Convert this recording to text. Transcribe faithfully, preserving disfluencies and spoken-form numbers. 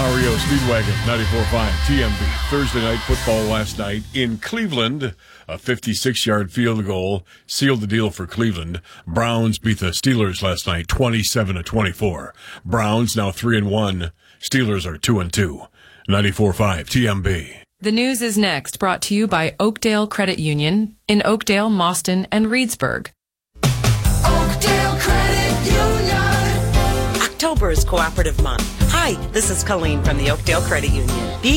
R E O Speedwagon, ninety-four point five T M B. Thursday night football last night in Cleveland. A fifty-six-yard field goal sealed the deal for Cleveland. Browns beat the Steelers last night, twenty-seven to twenty-four. Browns now three and one. Steelers are two and two. ninety-four point five T M B. The news is next, brought to you by Oakdale Credit Union in Oakdale, Mauston, and Reedsburg. Oakdale Credit Union. October is Cooperative Month. Hi, this is Colleen from the Oakdale Credit Union. Be